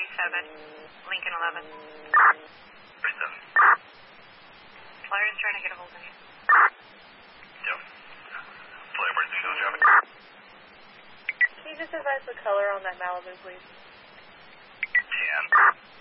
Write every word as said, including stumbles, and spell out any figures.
seven, Lincoln eleven. three seven. Flyer's trying to get a hold of you. Yep. Flyer emergency signal traffic. Can you just advise the color on that Malibu, please? Tan.